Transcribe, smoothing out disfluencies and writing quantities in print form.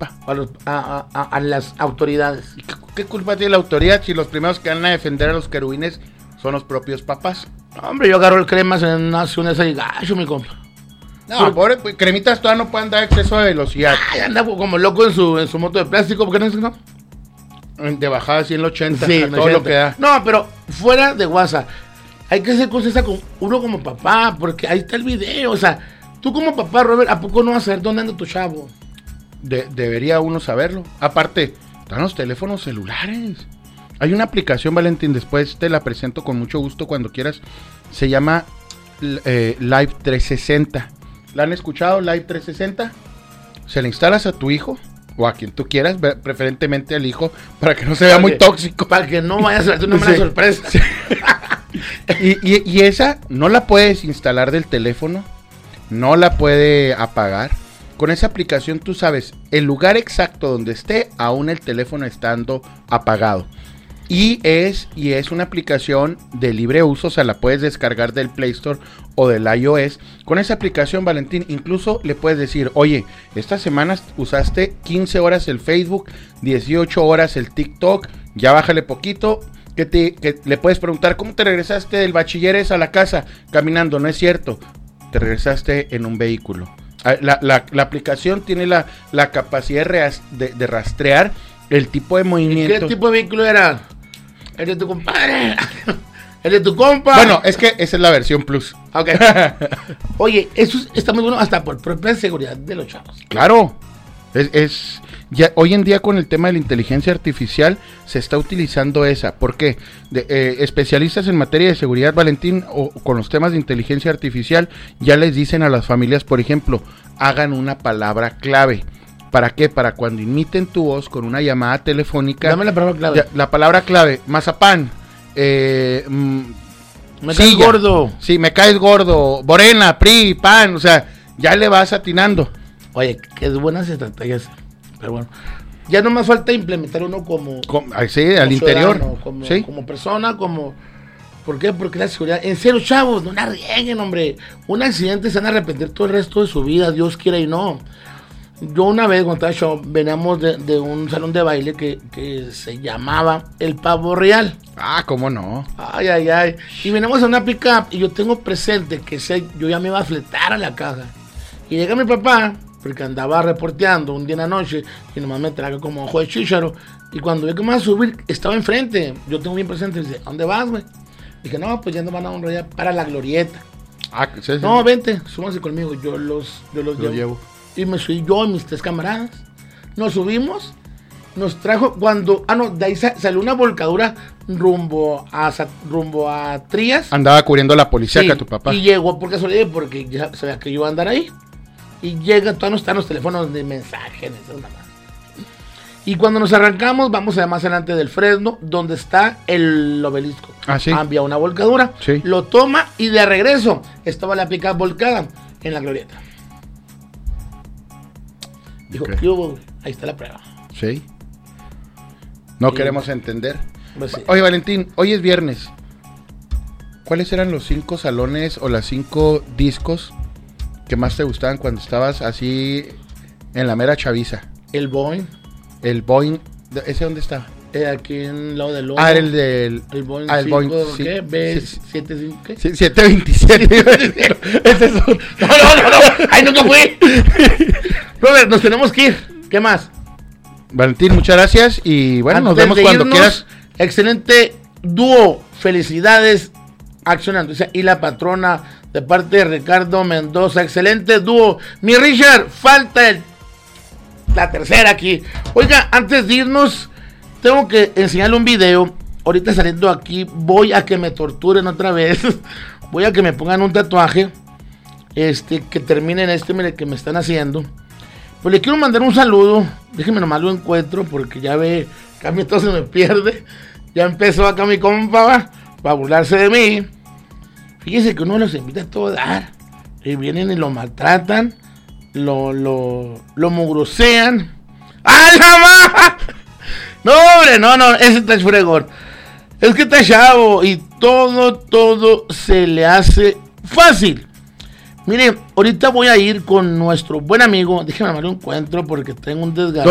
culpa? A las autoridades. ¿Qué culpa tiene la autoridad si los primeros que van a defender a los querubines son los propios papás? Hombre, yo agarro el Cremas en una esa y gacho, mi compa. No, pobre, pues, Cremitas todavía no pueden dar exceso de velocidad. Ay, anda como loco en su moto de plástico, ¿por qué no? De bajada así en el 80, Sí, todo lo que da. No, pero fuera de WhatsApp, hay que ser consciente con uno como papá, porque ahí está el video, o sea, tú como papá, Robert, ¿a poco no vas a saber dónde anda tu chavo? Debería uno saberlo. Aparte, están los teléfonos celulares. Hay una aplicación, Valentín, después te la presento con mucho gusto cuando quieras. Se llama Live 360. ¿La han escuchado, Live 360? Se la instalas a tu hijo o a quien tú quieras, preferentemente al hijo, para que no se vea muy tóxico. Para que no vayas a hacer una mala sorpresa. Sí. y esa no la puedes instalar del teléfono, no la puede apagar. Con esa aplicación tú sabes el lugar exacto donde esté, aún el teléfono estando apagado. Y es una aplicación de libre uso, o sea, la puedes descargar del Play Store o del iOS. Con esa aplicación, Valentín, incluso le puedes decir, oye, esta semana usaste 15 horas el Facebook, 18 horas el TikTok, ya bájale poquito. Que le puedes preguntar, ¿cómo te regresaste del bachilleres a la casa? Caminando, no es cierto, te regresaste en un vehículo. La aplicación tiene la capacidad de rastrear el tipo de movimiento. ¿Qué tipo de vehículo era? ¿El de tu compadre? ¿El de tu compa? Bueno, es que esa es la versión Plus. Ok. Oye, eso está muy bueno hasta por propia seguridad de los chavos. Claro. Ya hoy en día con el tema de la inteligencia artificial se está utilizando esa. ¿Por qué? Especialistas en materia de seguridad, Valentín, o con los temas de inteligencia artificial, ya les dicen a las familias, por ejemplo, hagan una palabra clave. ¿Para qué? Para cuando imiten tu voz con una llamada telefónica. Dame la palabra clave. La palabra clave, mazapán. Me caes gordo. Sí, me caes gordo. Morena, PRI, PAN. O sea, ya le vas atinando. Oye, qué buenas estrategias. Pero bueno, ya no más falta implementar uno como sí, al interior. Como persona, como... ¿Por qué? Porque la seguridad... En serio, chavos, no la rieguen, hombre. Un accidente se van a arrepentir todo el resto de su vida, Dios quiera y no. Yo una vez, cuando estaba yo, veníamos de un salón de baile que se llamaba El Pavo Real. Ah, ¿cómo no? Ay. Y venimos a una pick-up y yo tengo presente que yo ya me iba a fletar a la caja. Y llega mi papá, porque andaba reporteando un día en la noche y nomás me traga como ojo de chícharo. Y cuando vi que me iba a subir, estaba enfrente. Yo tengo bien presente. Y dice, ¿a dónde vas, güey? Dije, no, pues ya nos van a honrar ya para la glorieta. Ah, sí. No, vente, súbanse conmigo. Yo los llevo. Y me subí yo y mis 3 camaradas. Nos subimos. Nos trajo cuando... de ahí salió una volcadura rumbo a Trías. Andaba cubriendo la policía acá tu papá. Y llegó por casualidad porque ya sabía que yo iba a andar ahí. Y llega, todavía no están los teléfonos de mensaje. Y cuando nos arrancamos, vamos a más adelante del Fresno, donde está el obelisco. Ah, sí. Había una volcadura. Sí. Lo toma y de regreso estaba la pica volcada en la glorieta. Dijo, ¿qué hubo? Ahí está la prueba. Sí. No queremos entender. Pues sí. Oye, Valentín, hoy es viernes. ¿Cuáles eran los 5 salones o las 5 discos que más te gustaban cuando estabas así en la mera chaviza? El Boeing. El Boeing, ¿ese dónde está? Aquí en lado del Ah, el del... El Boeing, el Boeing, sí, ¿qué? B75, ¿qué? Sí, 727. Ese es un... No. ¡Ay, nunca fui! Robert, nos tenemos que ir. ¿Qué más? Valentín, muchas gracias. Y bueno, Antes nos vemos cuando quieras. Excelente dúo. Felicidades. Accionando. Y la patrona de parte de Ricardo Mendoza. Excelente dúo. Mi Richard, falta la tercera aquí. Oiga, antes de irnos, tengo que enseñarle un video. Ahorita saliendo aquí, voy a que me torturen otra vez. Voy a que me pongan un tatuaje. Que terminen mire, que me están haciendo. Pues le quiero mandar un saludo. Déjenme nomás lo encuentro, porque ya ve que a mí todo se me pierde. Ya empezó acá mi compa para burlarse de mí. Fíjese que uno los invita a todo dar. Y vienen y lo maltratan. Lo mugrosean. ¡Ah, la ma! No, hombre, no, ese está fregón. Es que está chavo y todo se le hace fácil. Mire, ahorita voy a ir con nuestro buen amigo. Déjame darle un encuentro porque tengo un desgarro.